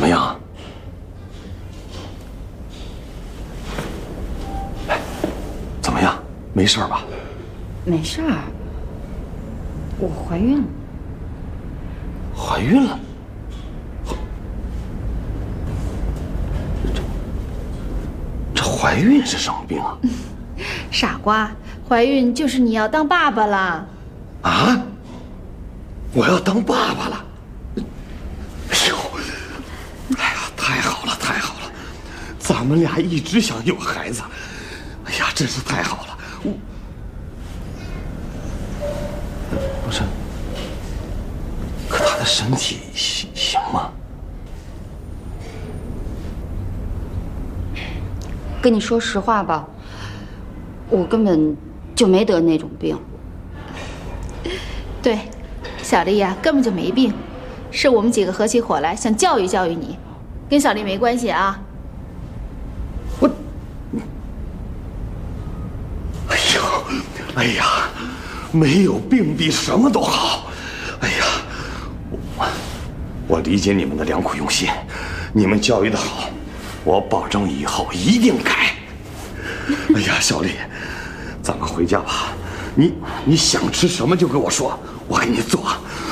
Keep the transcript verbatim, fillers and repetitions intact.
么样？哎，怎么样？没事吧？ 没事儿，我怀孕了。 怀孕了？这这怀孕是什么病啊？ 傻瓜，怀孕就是你要当爸爸啦！ 啊！我要当爸爸了！哎呦，哎呀，太好了，太好了！咱们俩一直想有孩子，哎呀，真是太好了！我不是，可他的身体行行吗？ 跟你说实话吧，我根本就没得那种病。对，小丽呀，根本就没病，是我们几个合起伙来想教育教育你，跟小丽没关系啊。 我，哎呦，哎呀，没有病比什么都好。哎呀，我我理解你们的良苦用心，你们教育的好，我保证以后一定改。哎呀，小丽，咱们回家吧。你你想吃什么就跟我说，我给你做。